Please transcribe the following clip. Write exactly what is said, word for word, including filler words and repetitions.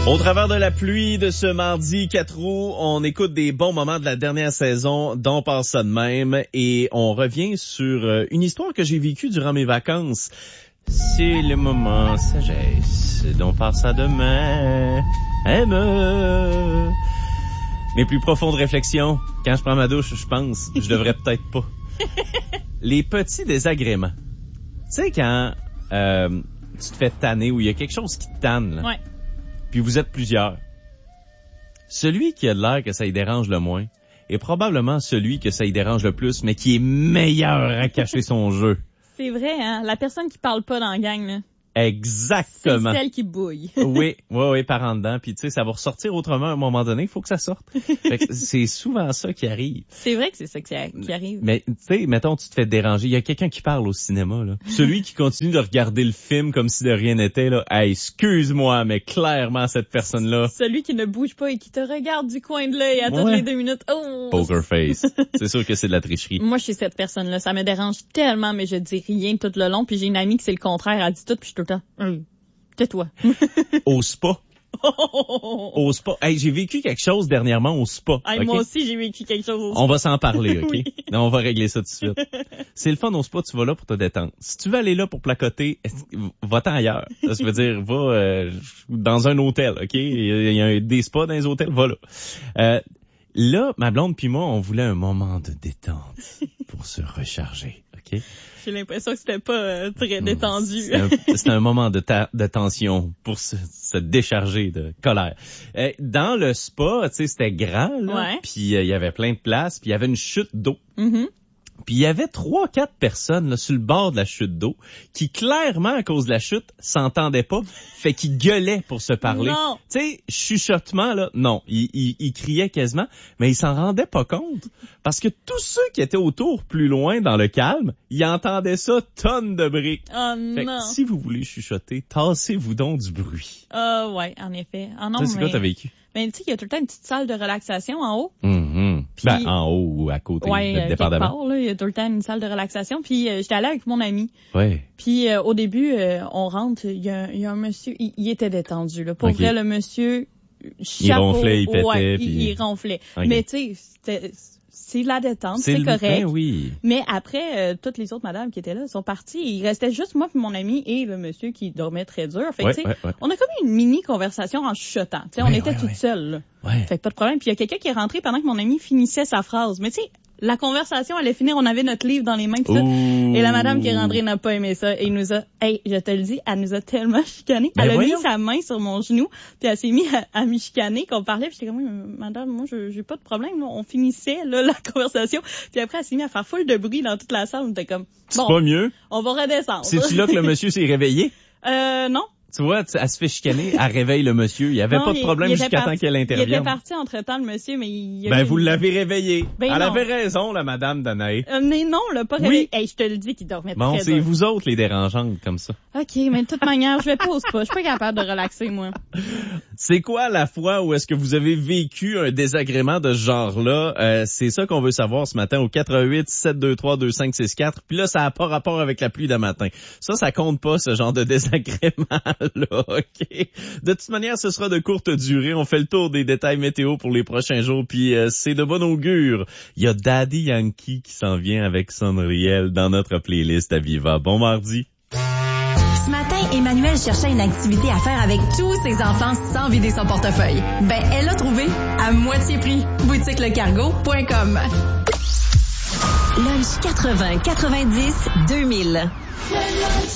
Au travers de la pluie de ce mardi quatre août, on écoute des bons moments de la dernière saison d'On passe ça de même et on revient sur une histoire que j'ai vécue durant mes vacances. C'est le moment sagesse d'On passe ça demain. Aime. Mes plus profondes réflexions, quand je prends ma douche, je pense, je devrais peut-être pas. Les petits désagréments. Tu sais, quand euh, tu te fais tanner ou il y a quelque chose qui te tanne, là. Ouais. Puis vous êtes plusieurs. Celui qui a de l'air que ça y dérange le moins est probablement celui que ça y dérange le plus, mais qui est meilleur à cacher son jeu. C'est vrai, hein? La personne qui parle pas dans la gang, là. Exactement. C'est celle qui bouille. Oui, oui, oui, par en dedans. Puis tu sais, ça va ressortir autrement à un moment donné. Il faut que ça sorte. Fait que c'est souvent ça qui arrive. C'est vrai que c'est ça qui arrive. Mais tu sais, mettons, tu te fais déranger. Il y a quelqu'un qui parle au cinéma, là. Celui qui continue de regarder le film comme si de rien n'était, là. Hey, excuse-moi, mais clairement, cette personne-là. Celui qui ne bouge pas et qui te regarde du coin de l'œil à toutes ouais. les deux minutes. Oh! Poker face. C'est sûr que c'est de la tricherie. Moi, je suis cette personne-là. Ça me dérange tellement, mais je dis rien tout le long. Puis j'ai une amie qui c'est le contraire. Elle dit tout, puis je suis tout le temps. Hum, tais-toi. Au spa. Au spa. Hey, j'ai vécu quelque chose dernièrement au spa. Hey, okay? Moi aussi, j'ai vécu quelque chose au spa. On va s'en parler, OK? Oui. Non, on va régler ça tout de suite. C'est le fun au spa, tu vas là pour te détendre. Si tu veux aller là pour placoter, va-t'en ailleurs. Ça veut dire, va euh, dans un hôtel, OK? Il y a des spas dans les hôtels, va là. Euh, là, ma blonde puis moi, on voulait un moment de détente pour se recharger, OK? J'ai l'impression que c'était pas euh, très détendu. C'est un, c'est un moment de, ta, de tension pour se, se décharger de colère. Euh, dans le spa, tu sais, c'était grand, là, ouais. Puis euh, il y avait plein de places, puis il y avait une chute d'eau. Mm-hmm. Puis il y avait trois, quatre personnes là sur le bord de la chute d'eau qui, clairement, à cause de la chute, s'entendaient pas, fait qu'ils gueulaient pour se parler. Non. Tu sais, chuchotement, là, non, ils, ils, ils criaient quasiment, mais ils s'en rendaient pas compte. Parce que tous ceux qui étaient autour, plus loin, dans le calme, ils entendaient ça tonnes de briques. Oh fait non. que si vous voulez chuchoter, tassez-vous donc du bruit. Ah uh, ouais, en effet. Ah non, ça, c'est mais... quoi t'as vécu? Mais tu sais, il y a tout le temps une petite salle de relaxation en haut. Mm-hmm. Puis, ben, en haut ou à côté, ouais, dépendamment. Part, là, il y a tout le temps une salle de relaxation. Puis euh, j'étais allée avec mon ami. Ouais. Puis euh, au début, euh, on rentre, il y a, y a un monsieur, il, il était détendu. Là. Pour okay. vrai, le monsieur, chapeau, il ronflait, il pétait. Ouais, puis... il, il ronflait. Okay. Mais tu sais, c'était... C'est la détente, c'est, c'est le correct. Ben oui. Mais après, euh, toutes les autres madames qui étaient là sont parties. Il restait juste moi puis mon ami et le monsieur qui dormait très dur. Fait que, ouais, tu sais, ouais, ouais. on a comme une mini conversation en chuchotant. Tu sais, ouais, on était ouais, toutes ouais. seules. Là. Ouais. Fait que pas de problème. Puis il y a quelqu'un qui est rentré pendant que mon ami finissait sa phrase. Mais tu sais, la conversation allait finir. On avait notre livre dans les mains. Tout ça. Et la madame qui est rentrée n'a pas aimé ça. Et il nous a, hey, je te le dis, elle nous a tellement chicané. Ben elle a voyons. mis sa main sur mon genou. Puis elle s'est mise à, à m'y chicaner. Qu'on parlait. Puis j'étais comme, oui, madame, moi, je, j'ai pas de problème. Là. On finissait là la conversation. Puis après, elle s'est mise à faire full de bruit dans toute la salle. On était comme, bon, c'est pas mieux. On va redescendre. C'est-tu là que le monsieur s'est réveillé? Euh, non. Tu vois, elle se fait chicaner, elle réveille le monsieur. Il y avait non, pas de problème il, il jusqu'à parti, temps qu'elle intervienne. Il était parti entre-temps, le monsieur, mais il... Ben, eu... vous l'avez réveillé. Ben elle non. avait raison, la madame Danae. Euh, mais non, là, pas oui. réveillé. Hey, je te le dis qu'il dormait bon, très c'est dur. vous autres les dérangeantes comme ça. OK, mais de toute manière, je vais pas au spa. Je suis pas capable de relaxer, moi. C'est quoi la fois où est-ce que vous avez vécu un désagrément de ce genre-là? Euh, c'est ça qu'on veut savoir ce matin au quatre un huit, sept deux trois, deux cinq six quatre. Puis là, ça n'a pas rapport avec la pluie de matin. Ça, ça compte pas, ce genre de désagrément-là, OK? De toute manière, ce sera de courte durée. On fait le tour des détails météo pour les prochains jours, puis euh, c'est de bon augure. Il y a Daddy Yankee qui s'en vient avec Sonriel dans notre playlist à Viva. Bon mardi. Ce matin, Emmanuel cherchait une activité à faire avec tous ses enfants sans vider son portefeuille. Ben, elle l'a trouvé à moitié prix. boutique le cargo point com. Lunch quatre-vingts, quatre-vingt-dix, deux mille.